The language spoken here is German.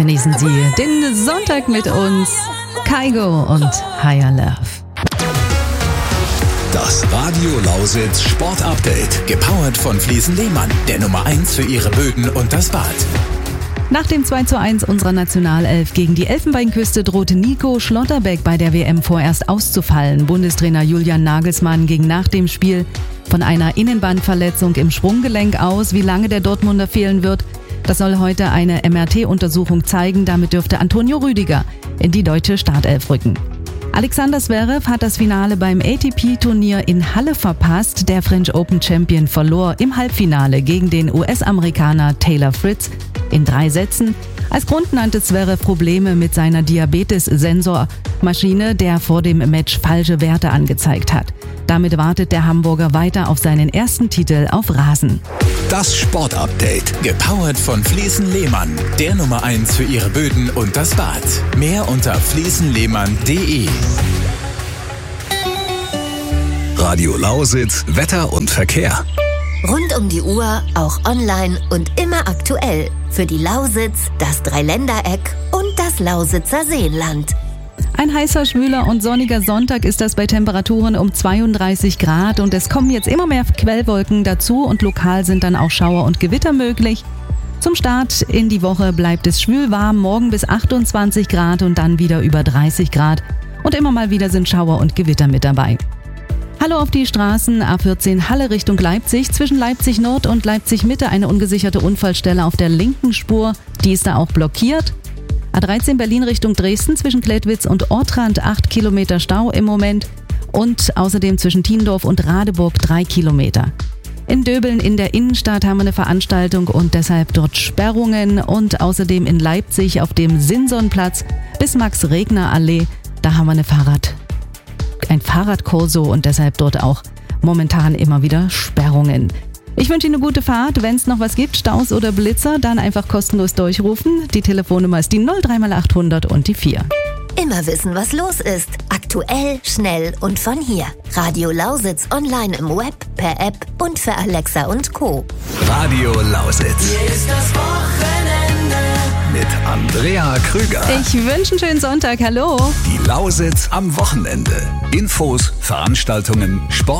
Genießen Sie den Sonntag mit uns. Kygo und Higher Love. Das Radio Lausitz Sportupdate, gepowert von Fliesen Lehmann, der Nummer 1 für Ihre Böden und das Bad. Nach dem 2:1 unserer Nationalelf gegen die Elfenbeinküste drohte Nico Schlotterbeck bei der WM vorerst auszufallen. Bundestrainer Julian Nagelsmann ging nach dem Spiel von einer Innenbandverletzung im Sprunggelenk aus. Wie lange der Dortmunder fehlen wird, das soll heute eine MRT-Untersuchung zeigen. Damit dürfte Antonio Rüdiger in die deutsche Startelf rücken. Alexander Zverev hat das Finale beim ATP-Turnier in Halle verpasst. Der French Open Champion verlor im Halbfinale gegen den US-Amerikaner Taylor Fritz in 3 Sätzen. Als Grund nannte Zverev Probleme mit seiner Diabetes-Sensormaschine, der vor dem Match falsche Werte angezeigt hat. Damit wartet der Hamburger weiter auf seinen ersten Titel auf Rasen. Das Sportupdate, gepowert von Fliesen Lehmann, der Nummer 1 für Ihre Böden und das Bad. Mehr unter fliesenlehmann.de. Radio Lausitz, Wetter und Verkehr. Rund um die Uhr, auch online und immer aktuell. Für die Lausitz, das Dreiländereck und das Lausitzer Seenland. Ein heißer, schwüler und sonniger Sonntag ist das bei Temperaturen um 32 Grad und es kommen jetzt immer mehr Quellwolken dazu und lokal sind dann auch Schauer und Gewitter möglich. Zum Start in die Woche bleibt es schwül warm, morgen bis 28 Grad und dann wieder über 30 Grad und immer mal wieder sind Schauer und Gewitter mit dabei. Hallo auf die Straßen, A14 Halle Richtung Leipzig, zwischen Leipzig Nord und Leipzig Mitte eine ungesicherte Unfallstelle auf der linken Spur, die ist da auch blockiert. A13 Berlin Richtung Dresden, zwischen Klettwitz und Ortrand 8 Kilometer Stau im Moment und außerdem zwischen Tiendorf und Radeburg 3 Kilometer. In Döbeln in der Innenstadt haben wir eine Veranstaltung und deshalb dort Sperrungen und außerdem in Leipzig auf dem Sinsonplatz bis Max-Regner-Allee, da haben wir ein Fahrradkorso und deshalb dort auch momentan immer wieder Sperrungen. Ich wünsche Ihnen eine gute Fahrt. Wenn es noch was gibt, Staus oder Blitzer, dann einfach kostenlos durchrufen. Die Telefonnummer ist die 03-800 und die 4. Immer wissen, was los ist. Aktuell, schnell und von hier. Radio Lausitz online im Web, per App und für Alexa und Co. Radio Lausitz. Hier ist das Wochenende mit Andrea Krüger. Ich wünsche einen schönen Sonntag. Hallo. Die Lausitz am Wochenende. Infos, Veranstaltungen, Sport.